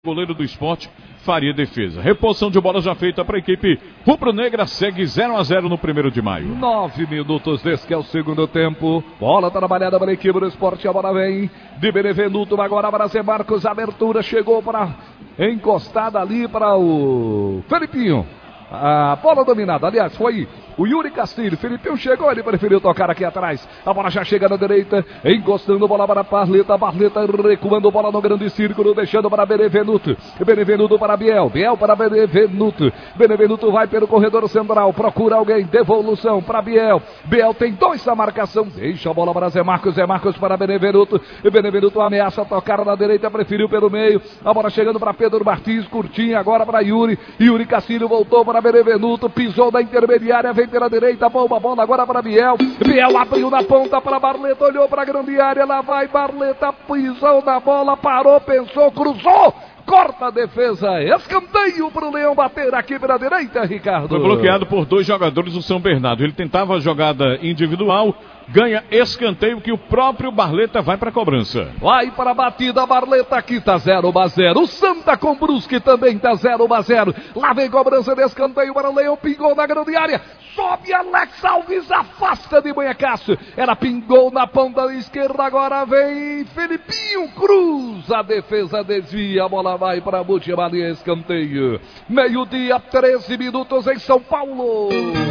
Goleiro do Sport faria defesa. Reposição de bola já feita para a equipe rubro-negra, segue 0-0 no 1º de maio. 9 minutos desse que é o segundo tempo. Bola trabalhada para a equipe do Sport, a bola vem de Benevenuto, agora para Zé Marcos, abertura, chegou para encostada ali para o Felipinho. A bola dominada, aliás, foi o Yuri Castilho. Felipinho chegou, ele preferiu tocar aqui atrás. A bola já chega na direita, encostando bola para Barleta. Barleta recuando bola no grande círculo, deixando para Benevenuto. Benevenuto para Biel. Biel para Benevenuto. Benevenuto vai pelo corredor central, procura alguém, devolução para Biel. Biel tem 2 na marcação, deixa a bola para Zé Marcos. Zé Marcos para Benevenuto. Benevenuto ameaça tocar na direita, preferiu pelo meio. A bola chegando para Pedro Martins, curtinho agora para Yuri. Yuri Castilho voltou para Benevenuto, pisou da intermediária, vem pela direita, boa bola agora para Biel. Biel abriu na ponta para Barleta, olhou para a grande área, lá vai Barleta, pisou na bola, parou, pensou, cruzou. Corta a defesa, escanteio para o Leão bater aqui pela direita, Ricardo. Foi bloqueado por 2 jogadores do São Bernardo. Ele tentava a jogada individual, ganha escanteio que o próprio Barleta vai para a cobrança. Vai para a batida, Barleta aqui tá 0-0. O Santa com Brusque também tá 0-0. Lá vem cobrança de escanteio para o Leão, pingou na grande área. Sobe Alex Alves, afasta de Manhã Cássio. Ela pingou na ponta esquerda, agora vem Felipinho, cruza a defesa, desvia, a bola vai para Butiamali, escanteio. Meio-dia, 13 minutos em São Paulo.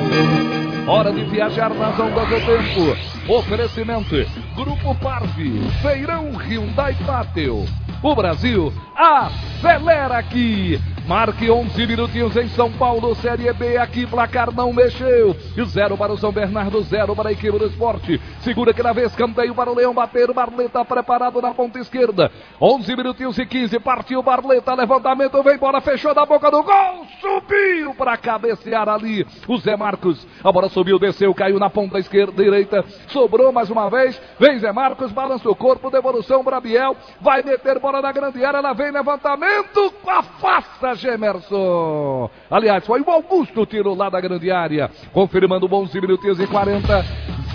Hora de viajar nas ondas do tempo. Oferecimento Grupo Parve, Feirão Hyundai Pátio. O Brasil acelera aqui. Marque 11 minutinhos em São Paulo, Série B, aqui placar não mexeu. 0 para o São Bernardo, 0 para a equipe do Esporte. Segura que na vez, canteio para o Leão bater. Barleta preparado na ponta esquerda. 11 minutinhos e 15, partiu Barleta, levantamento, vem bola, fechou na boca do gol. Subiu para cabecear ali o Zé Marcos. A bola subiu, desceu, caiu na ponta esquerda, direita. Sobrou mais uma vez, vem Zé Marcos, balança o corpo, devolução para Biel. Vai meter bola na grande área, ela vem, levantamento, afasta Gemerson. Aliás, foi o Augusto, tirou lá da grande área. Confirmando 11 minutos e 40.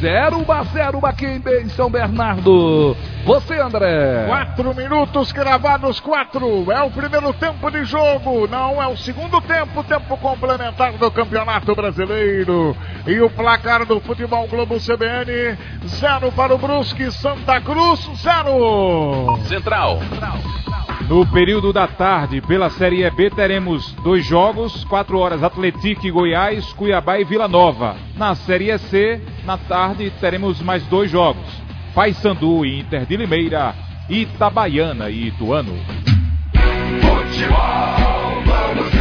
0-0 aqui em São Bernardo. Você, André. 4 minutos cravados, 4. É o primeiro tempo de jogo. Não é o segundo tempo, tempo complementar do Campeonato Brasileiro. E o placar do Futebol Globo CBN: 0 para o Brusque, Santa Cruz, 0. Central. No período da tarde, pela Série B, teremos 2 jogos, 4 horas, Atlético e Goiás, Cuiabá e Vila Nova. Na Série C, na tarde, teremos mais 2 jogos, Paysandu e Inter de Limeira, Itabaiana e Ituano. Futebol, vamos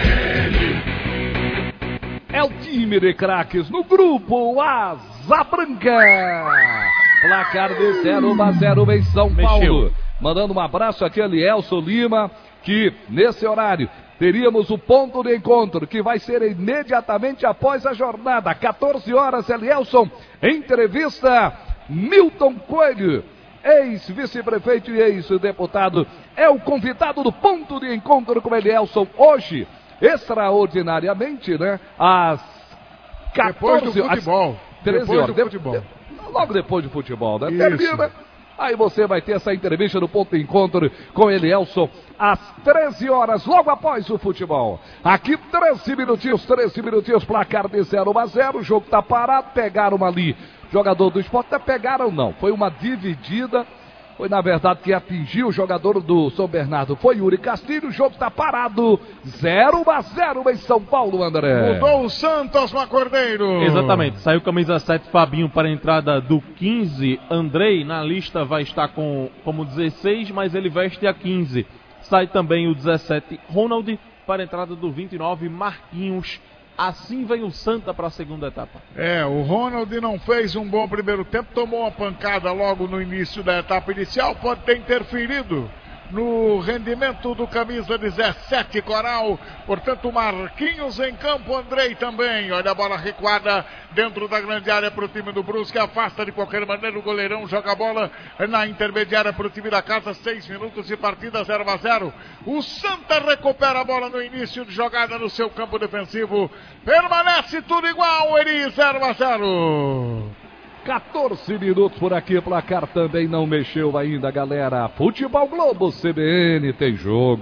é o time de craques no grupo Asa Branca. Placar de 0-0 em São Paulo. Mandando um abraço aqui a Elielson Lima, que nesse horário teríamos o ponto de encontro, que vai ser imediatamente após a jornada. 14 horas, Elielson, entrevista Milton Coelho, ex-vice-prefeito e ex-deputado, é o convidado do ponto de encontro com Elielson hoje, extraordinariamente, né? Às 14 depois do futebol. Às 13 horas. Do futebol. Logo depois do futebol, né? Termina. Aí você vai ter essa entrevista no ponto de encontro com Elielson às 13 horas, logo após o futebol. Aqui 13 minutinhos, placar de 0-0, o jogo tá parado, pegaram ali. Jogador do Sport, até pegaram não, foi uma dividida. Foi, na verdade, que atingiu o jogador do São Bernardo. Foi Yuri Castilho, o jogo está parado. 0-0 em São Paulo, André. Mudou o Santos, Cordeiro. Exatamente, saiu camisa 7 Fabinho para a entrada do 15. Andrei na lista vai estar como 16, mas ele veste a 15. Sai também o 17 Ronald para a entrada do 29 Marquinhos. Assim vem o Santa para a segunda etapa. O Ronald não fez um bom primeiro tempo, tomou uma pancada logo no início da etapa inicial, pode ter interferido no rendimento do camisa 17 Coral, portanto Marquinhos em campo, Andrei também, olha a bola recuada dentro da grande área para o time do Brusque, afasta de qualquer maneira o goleirão, joga a bola na intermediária para o time da casa, 6 minutos de partida, 0-0, o Santa recupera a bola no início de jogada no seu campo defensivo, permanece tudo igual, Eri, 0-0. 14 minutos por aqui, placar também não mexeu ainda, galera. Futebol Globo CBN tem jogo.